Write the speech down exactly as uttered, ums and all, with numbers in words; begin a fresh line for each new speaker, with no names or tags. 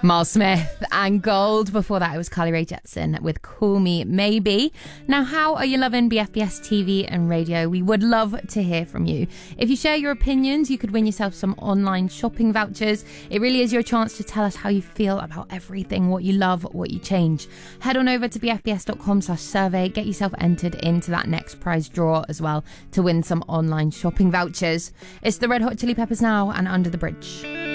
Miles Smith and Gold. Before that, it was Carly Rae Jepsen with Call Me Maybe. Now, how are you loving B F B S T V and radio? We would love to hear from you. If you share your opinions, you could win yourself some online shopping vouchers. It really is your chance to tell us how you feel about everything, what you love, what you change. Head on over to bfbs.com slash survey. Get yourself entered into that next prize draw as well to win some online shopping vouchers. It's the Red Hot Chili Peppers now and Under the Bridge.